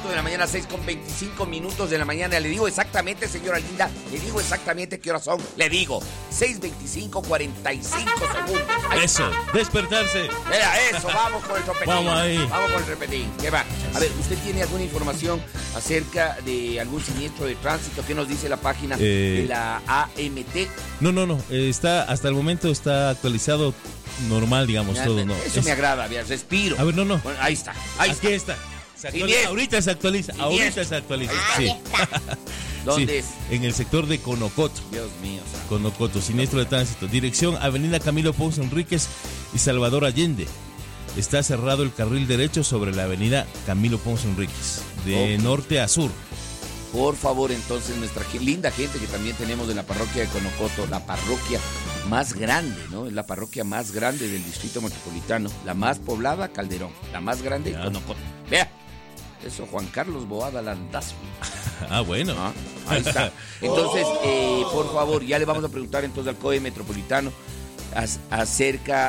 minutos de la mañana, 6:25 de la mañana. Le digo exactamente, señora linda, le digo exactamente qué horas son. Le digo, 6:25, 45 segundos. Ahí eso, está. despertarse. Mira, eso, vamos con el tropetín. Vamos ahí. Vamos con el tropetín. ¿Qué va? A ver, ¿usted tiene alguna información acerca de algún siniestro de tránsito? ¿Qué nos dice la página de la AMT? No. Está, hasta el momento está actualizado normal, digamos, todo. No. Eso me agrada, bien, respiro. A ver, no. Bueno, ahí está. Aquí está. Ahorita se actualiza. Sí. ¿Dónde es? En el sector de Conocoto. Dios mío. Conocoto, siniestro de tránsito. Dirección Avenida Camilo Ponce Enríquez y Salvador Allende. Está cerrado el carril derecho sobre la Avenida Camilo Ponce Enríquez, de norte a sur. Por favor, entonces, nuestra linda gente que también tenemos de la parroquia de Conocoto, la parroquia más grande, ¿no? Es la parroquia más grande del distrito metropolitano, la más poblada, Calderón, la más grande, Conocoto. Vea, eso, Juan Carlos Boada Landazzo. Bueno. Ahí está. Entonces, por favor, ya le vamos a preguntar entonces al COE metropolitano acerca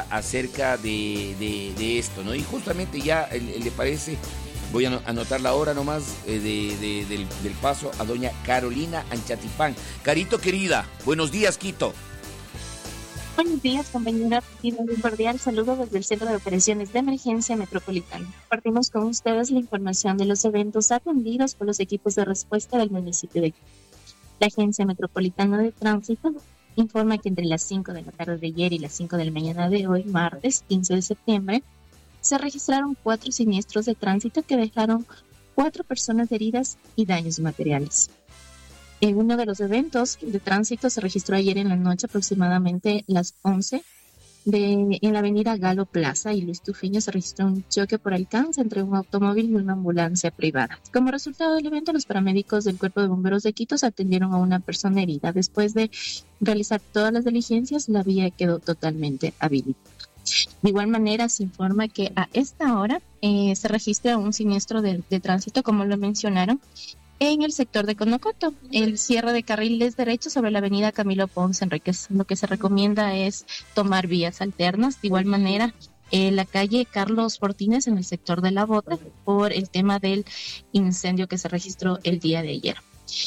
de esto, ¿no? Y justamente ya le parece, voy a anotar la hora nomás del paso a doña Carolina Anchatipán. Carito querida, buenos días, Quito. Buenos días, compañera. Un cordial saludo desde el Centro de Operaciones de Emergencia Metropolitana. Compartimos con ustedes la información de los eventos atendidos por los equipos de respuesta del municipio de Quito. La Agencia Metropolitana de Tránsito informa que entre las 5 de la tarde de ayer y las 5 de la mañana de hoy, martes 15 de septiembre, se registraron 4 siniestros de tránsito que dejaron 4 personas heridas y daños materiales. Uno de los eventos de tránsito se registró ayer en la noche, aproximadamente las 11, en la avenida Galo Plaza y Luis Tufiño se registró un choque por alcance entre un automóvil y una ambulancia privada. Como resultado del evento, los paramédicos del Cuerpo de Bomberos de Quito atendieron a una persona herida. Después de realizar todas las diligencias, la vía quedó totalmente habilitada. De igual manera, se informa que a esta hora se registra un siniestro de tránsito, como lo mencionaron, en el sector de Conocoto, el cierre de carriles derechos sobre la avenida Camilo Ponce Enríquez. Lo que se recomienda es tomar vías alternas. De igual manera, la calle Carlos Fortines en el sector de La Bota, por el tema del incendio que se registró el día de ayer.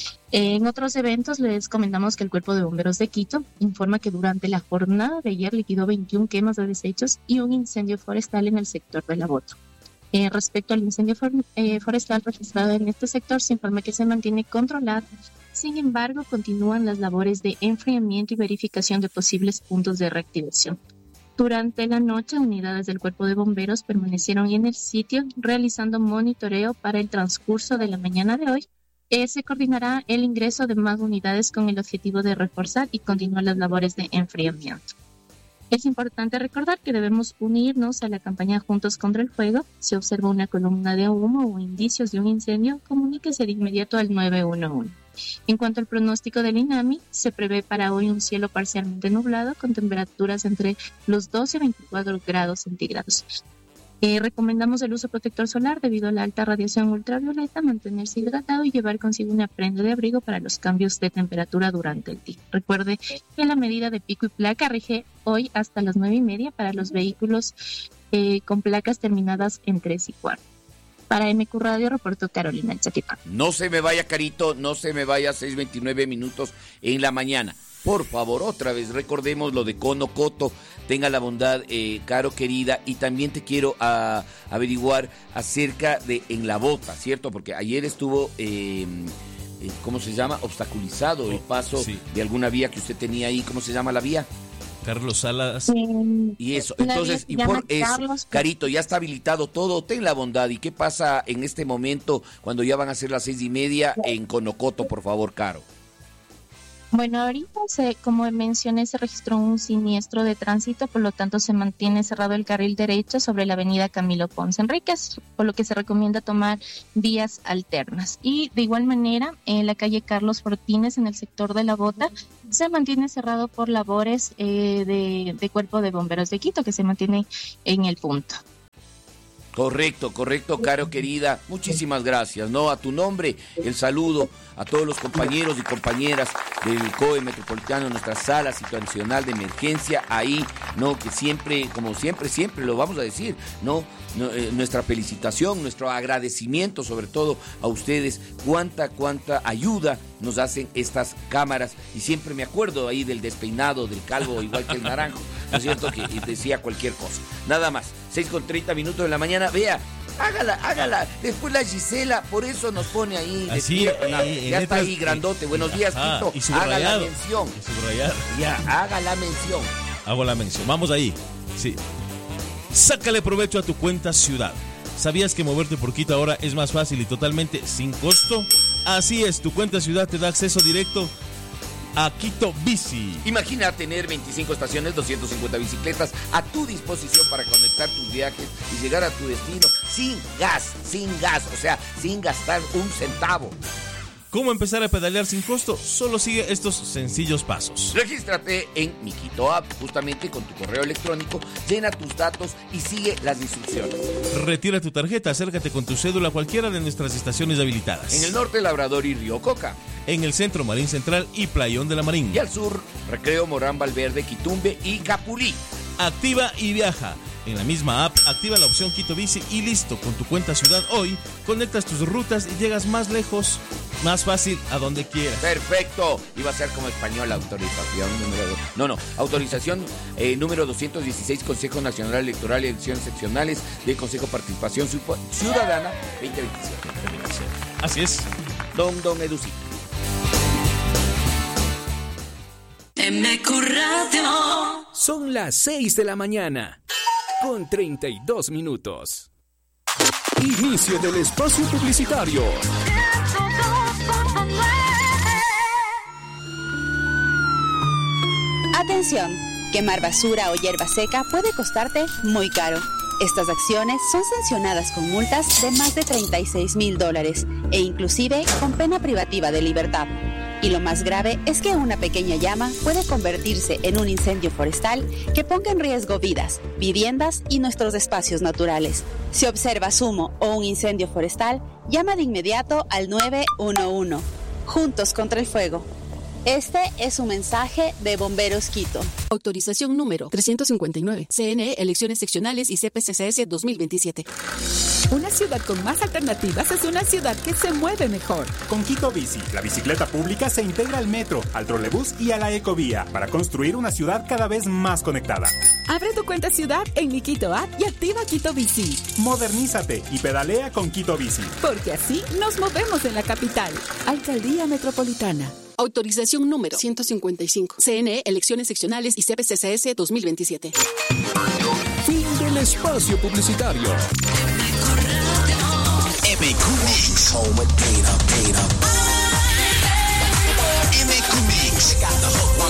En otros eventos les comentamos que el Cuerpo de Bomberos de Quito informa que durante la jornada de ayer liquidó 21 quemas de desechos y un incendio forestal en el sector de La Bota. Respecto al incendio forestal registrado en este sector, se informa que se mantiene controlado. Sin embargo, continúan las labores de enfriamiento y verificación de posibles puntos de reactivación. Durante la noche, unidades del Cuerpo de Bomberos permanecieron en el sitio realizando monitoreo para el transcurso de la mañana de hoy. Se coordinará el ingreso de más unidades con el objetivo de reforzar y continuar las labores de enfriamiento. Es importante recordar que debemos unirnos a la campaña Juntos contra el Fuego. Si observa una columna de humo o indicios de un incendio, comuníquese de inmediato al 911. En cuanto al pronóstico del INAMI, se prevé para hoy un cielo parcialmente nublado con temperaturas entre los 12 y 24 grados centígrados. Recomendamos el uso protector solar debido a la alta radiación ultravioleta, mantenerse hidratado y llevar consigo una prenda de abrigo para los cambios de temperatura durante el día. Recuerde que la medida de pico y placa rige hoy hasta las 9:30 para los vehículos con placas terminadas en 3 y 4. Para MQ Radio, reportó Carolina Anchatipán. No se me vaya, Carito, no se me vaya, 6:29 en la mañana. Por favor, otra vez, recordemos lo de Conocoto. Tenga la bondad, Caro querida, y también te quiero averiguar acerca de En la Bota, ¿cierto? Porque ayer estuvo, ¿cómo se llama? Obstaculizado el paso de alguna vía que usted tenía ahí. ¿Cómo se llama la vía? Carlos Salas. Y eso, entonces, Carito, ya está habilitado todo. Ten la bondad. ¿Y qué pasa en este momento cuando ya van a ser las 6:30 en Conocoto, por favor, Caro? Bueno, ahorita, como mencioné, se registró un siniestro de tránsito, por lo tanto se mantiene cerrado el carril derecho sobre la avenida Camilo Ponce Enríquez, por lo que se recomienda tomar vías alternas. Y de igual manera, en la calle Carlos Fortines, en el sector de La Bota, se mantiene cerrado por labores de Cuerpo de Bomberos de Quito, que se mantiene en el punto. Correcto, Caro querida. Muchísimas gracias, ¿no? A tu nombre, el saludo a todos los compañeros y compañeras del COE Metropolitano, nuestra sala situacional de emergencia, ahí, ¿no? Que siempre, como siempre lo vamos a decir, ¿no? Nuestra felicitación, nuestro agradecimiento sobre todo a ustedes, cuánta ayuda nos hacen estas cámaras, y siempre me acuerdo ahí del despeinado, del calvo, igual que el naranjo, ¿no es cierto? Que decía cualquier cosa. Nada más, 6:30 de la mañana, vea, hágala. Después la Gisela, por eso nos pone ahí. Así, ya está ahí grandote. Buenos días, Tito. Y haga la mención. Ya, haga la mención. Hago la mención. Vamos ahí. Sí. Sácale provecho a tu cuenta ciudad. ¿Sabías que moverte por Quito ahora es más fácil y totalmente sin costo? Así es, tu cuenta ciudad te da acceso directo a Quito Bici. Imagina tener 25 estaciones, 250 bicicletas a tu disposición para conectar tus viajes y llegar a tu destino sin gas, o sea, sin gastar un centavo. ¿Cómo empezar a pedalear sin costo? Solo sigue estos sencillos pasos. Regístrate en Mi Quito App, justamente con tu correo electrónico, llena tus datos y sigue las instrucciones. Retira tu tarjeta, acércate con tu cédula a cualquiera de nuestras estaciones habilitadas. En el norte, Labrador y Río Coca. En el centro, Marín Central y Playón de la Marín. Y al sur, Recreo, Morán, Valverde, Quitumbe y Capulí. Activa y viaja. En la misma app, activa la opción Quito Bici y listo. Con tu cuenta ciudad hoy, conectas tus rutas y llegas más lejos, más fácil, a donde quieras. Perfecto. Iba a ser como español, autorización número... autorización número 216, Consejo Nacional Electoral y Elecciones Seccionales del Consejo de Participación Ciudadana 2027. Así es. Don Educito. MQ Radio. Son las 6 de la mañana, con 32 minutos. Inicio del espacio publicitario. Atención, quemar basura o hierba seca puede costarte muy caro. Estas acciones son sancionadas con multas de más de $36,000 e inclusive con pena privativa de libertad. Y lo más grave es que una pequeña llama puede convertirse en un incendio forestal que ponga en riesgo vidas, viviendas y nuestros espacios naturales. Si observas humo o un incendio forestal, llama de inmediato al 911. Juntos contra el fuego. Este es un mensaje de Bomberos Quito. Autorización número 359. CNE, Elecciones Seccionales y CPCCS 2027. Una ciudad con más alternativas es una ciudad que se mueve mejor. Con Quito Bici, la bicicleta pública se integra al metro, al trolebús y a la ecovía para construir una ciudad cada vez más conectada. Abre tu cuenta ciudad en Mi Quito App y activa Quito Bici. Modernízate y pedalea con Quito Bici. Porque así nos movemos en la capital. Alcaldía Metropolitana. Autorización número 155. CNE, Elecciones Seccionales y CPCCS 2027. Fin del espacio publicitario. MQ Mix. MQ Mix.